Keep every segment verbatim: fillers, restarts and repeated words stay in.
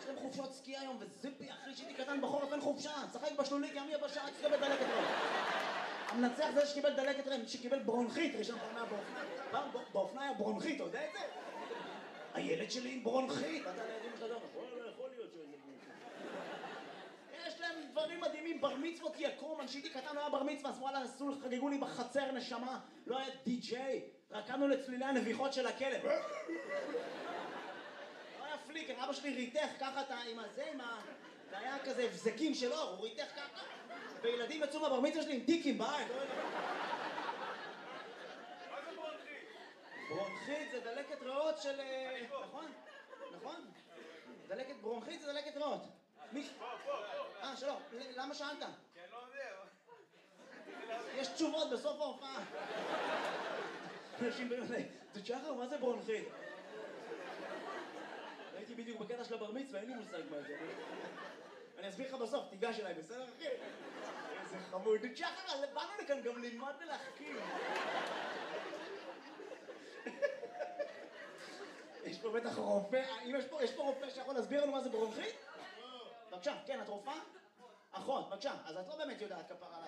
יש להם חופשות סקי היום, וזיפי, אחרי שהייתי קטן בחורף אין חופשה, צחק בשלולית, ימי הבשעה, תקבל דלקת ריאות. המנצח זה שקיבל דלקת ריאות, שקיבל ברונכית, ראשון פעם באופניים. פעם באופניים היה ברונכית, אתה יודע את זה? הילד שלי עם ברונכית. אתה לידים לך דרך, יכול להיות שזה ברונכית. יש להם דברים מדהימים, בר מצוות יקום, אנשיתי קטן לא היה בר מצווה, אז וואלה, עשו, חגגו לי בחצר נשמה, לא היה די-ג'יי, רקמנו לצלילי הנביחות של הכלב. לא היה פליקר, אבא שלי ריתך ככה עם הזה, עם ה... זה היה כזה הבזקים שלו, הוא ריתך ככה, וילדים יצאו מהבר מצווה שלי עם טיקים בעין. מה זה ברונכית? ברונכית זה דלקת ריאות של... נכון? נכון? דלקת ברונכית זה דלקת ריאות. פה, פה, פה. אה, שלום, למה שאלת? כי אני לא יודע. יש תשובות בסוף ההופעה. אנשים באים אליי, תשחר, מה זה ברונכית? הייתי בדיוק בקטע של הבר מצווה, אין לי מושג מה זה. אני אסביר לך בסוף, תיגש אליי, בסדר אחי? איזה חמוד. תשחר, באנו לכאן גם ללמוד ולהחכים. יש פה בטח רופא, אם יש פה, יש פה רופא שיכול להסביר לנו מה זה ברונכית? בבקשה, כן, את רופאה? אחות, בבקשה, אז את לא באמת יודעת כפר עליי.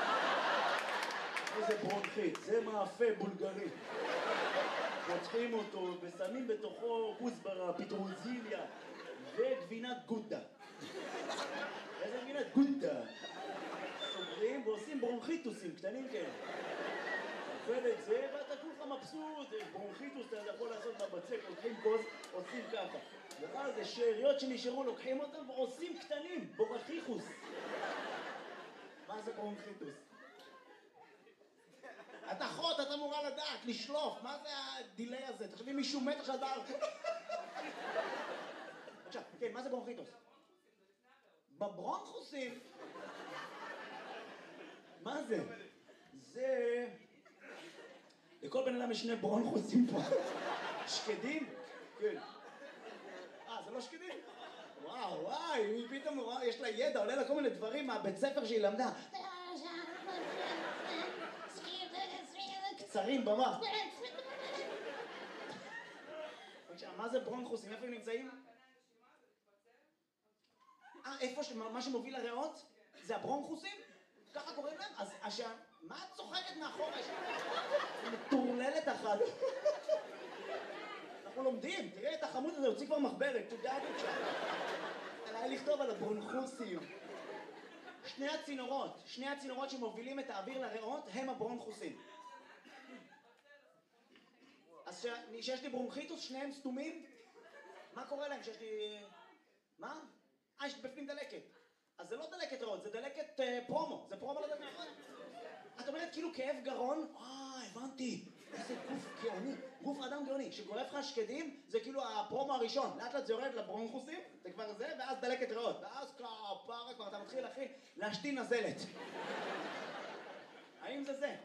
איזה ברונכית, זה מאפה בולגרי. פותחים אותו ושמים בתוכו כוסברה, פטרוזיליה וגבינת גודה. איזה גבינת גודה? סוגרים ועושים ברונכיטוסים קטנים כאלה. אוכל את זה ואתה כולך מבסוט, ברונכיטוס אתה יכול לעשות מהבצק, לוקחים כוס, עושים ככה. ואז זה שאריות שנשארו, לוקחים אותם ועושים קטנים, בורחיחוס. מה זה ברונכיטוס? את אחות, את אמורה לדעת, לשלוף, מה זה הדילי הזה? תחשבי מישהו מת עכשיו דבר. עכשיו, כן, מה זה ברונכיטוס? בברונכוסים. מה זה? זה... לכל בן אדם יש שני ברונכוסים פה. שקדים? כן. אה, זה לא שקדים? וואו, וואי, היא פתאום, יש לה ידע, עולה לה כל מיני דברים מהבית ספר שהיא למדה. קצרים במח. מה זה ברונכוסים? איפה הם נמצאים? אה, איפה מה שמוביל לריאות? זה הברונכוסים? ככה קוראים להם? אז מה את צוחקת מאחורה? מטורללת אחת. אנחנו לומדים, תראה את החמוד הזה, הוציא כבר מחברת, תודה בבקשה. עליי לכתוב על הברונכוסים. שני הצינורות, שני הצינורות שמובילים את האוויר לריאות הם הברונכוסים. אז שיש לי ברונכיטוס, שניהם סתומים, מה קורה להם שיש לי... מה? אה, יש בפנים דלקת. אז זה לא דלקת ריאות, זה דלקת פרומו, זה פרומו לדלקת ריאות. את אומרת כאילו כאב גרון, אה, הבנתי, איזה גוף גאוני, גוף אדם גאוני, שגורף לך שקדים, זה כאילו הפרומו הראשון, לאט לאט זה יורד לברונכוסים, זה כבר זה, ואז דלקת ריאות, ואז כפרה כבר אתה מתחיל אחי להשתין נזלת. האם זה זה?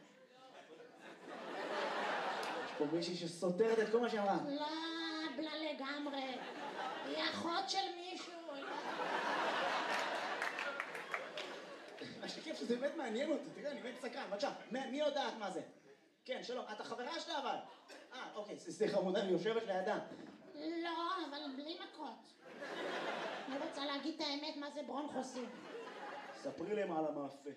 יש פה מישהי שסותרת את כל מה שאמרה. לא, בלה לגמרי, היא אחות של מישהו. מה שכיף שזה באמת מעניין אותי, תראה, אני באמת סקרן, בבקשה, מי יודעת מה זה? כן, שלום, את החברה שלה אבל? אה, אוקיי, סליחה חמודה, אני יושבת לידה. לא, אבל בלי מכות. אני רוצה להגיד את האמת מה זה ברונכוסים. ספרי להם על המאפה.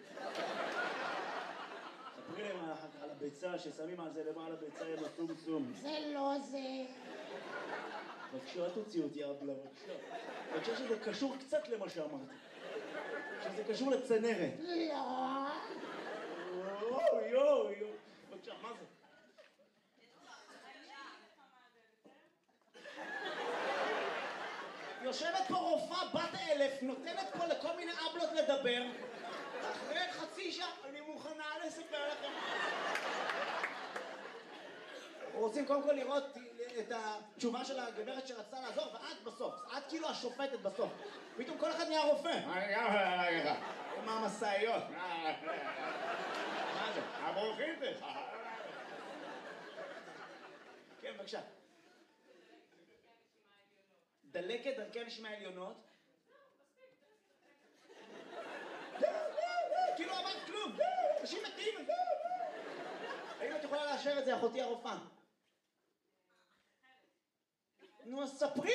ספרי להם על הביצה ששמים על זה למעלה ביצה עם הסום-סום. זה לא זה. בבקשה, תוציא אותי אבלה, בבקשה. בבקשה שזה קשור קצת למה שאמרתי. שזה קשור לצנרת. לא. יואו, יואו, יואו. בבקשה, מה זה? יושבת פה רופאה בת אלף, נותנת פה לכל מיני אבלות לדבר. אחרי חצי שעה, אני מוכנה לספר לכם. רוצים קודם כל לראות את התשובה של הגברת שרצתה לעזור, ואת בסוף, את כאילו השופטת בסוף. פתאום כל אחד נהיה רופא. אני גם אגיד לך. עם המסעיות. מה זה? הברונכיטוס. כן, בבקשה. דלקת דרכי הנשימה העליונות. כאילו אמרת כלום. אנשים מתים. האם את יכולה לאשר את זה, אחותי הרופאה? נו, אז ספרי